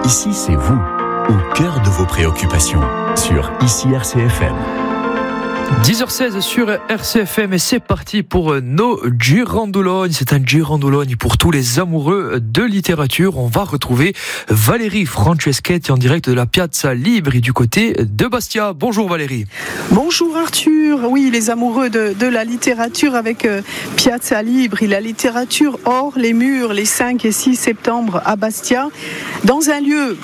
Ici, c'est vous, au cœur de vos préoccupations, sur Ici RCFM. 10h16 sur RCFM et c'est parti pour nos Girandologne. C'est un Girandologne pour tous les amoureux de littérature. On va retrouver Valérie Franceschetti en direct de la Piazza Libri du côté de Bastia. Bonjour Valérie. Bonjour Arthur. Oui, les amoureux de la littérature avec Piazza Libri, la littérature hors les murs, les 5 et 6 septembre à Bastia, dans un lieu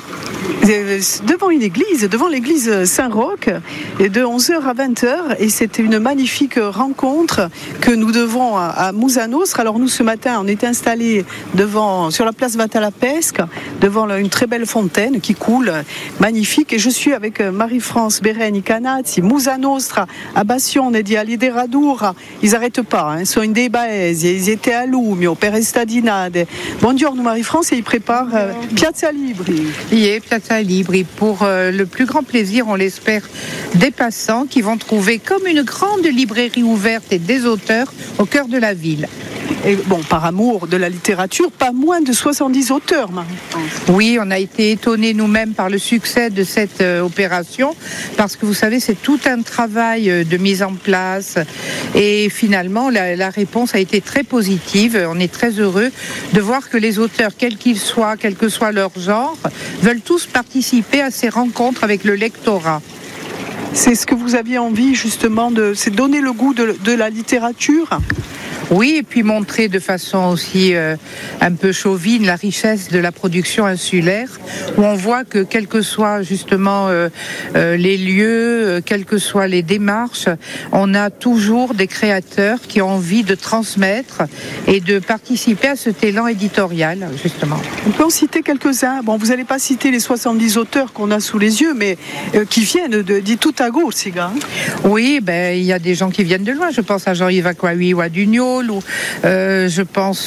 devant une église, devant l'église Saint-Roch, de 11h à 20h. Et c'était une magnifique rencontre que nous devons à Musa Nostra. Alors nous, ce matin, on est installés sur la place Vattalapesque, devant une très belle fontaine qui coule, magnifique. Et je suis avec Marie-France Bereni Canazzi, Musa Nostra, a Bassione di Alideradura. Ils n'arrêtent pas, ils sont in dei Baesi, ils étaient à Lumio, per Estadinade. Buongiorno Marie-France, et ils préparent Piazza Libri. Piazza Libri, pour le plus grand plaisir, on l'espère, des passants qui vont trouver comme une grande librairie ouverte et des auteurs au cœur de la ville. Et bon, par amour de la littérature, pas moins de 70 auteurs, Marie-France. Oui, on a été étonnés nous-mêmes par le succès de cette opération, parce que vous savez, c'est tout un travail de mise en place, et finalement, la réponse a été très positive. On est très heureux de voir que les auteurs, quels qu'ils soient, quel que soit leur genre, veulent tous participer à ces rencontres avec le lectorat. C'est ce que vous aviez envie, justement, c'est donner le goût de la littérature. Oui, et puis montrer de façon aussi un peu chauvine la richesse de la production insulaire, où on voit que quels que soient justement les lieux, quelles que soient les démarches, on a toujours des créateurs qui ont envie de transmettre et de participer à cet élan éditorial, justement. On peut en citer quelques-uns. Bon, vous n'allez pas citer les 70 auteurs qu'on a sous les yeux, mais qui viennent di tutta Corsica. Oui, il y a des gens qui viennent de loin. Je pense à Jean-Yves Acquaviva ou à Dugnol, ou je pense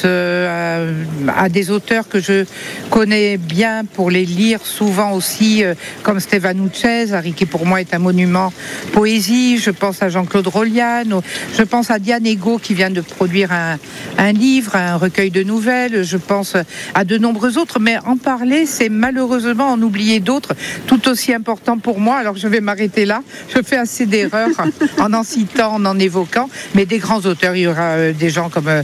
à des auteurs que je connais bien pour les lire souvent aussi, comme Stéphane Uccesa, qui pour moi est un monument poésie. Je pense à Jean-Claude Rolliane, je pense à Diane Ego qui vient de produire un livre, un recueil de nouvelles. Je pense à de nombreux autres, mais en parler, c'est malheureusement en oublier d'autres tout aussi importants pour moi. Alors je vais m'arrêter là. Je fais assez d'erreurs en citant, en évoquant, mais des grands auteurs, il y aura des gens comme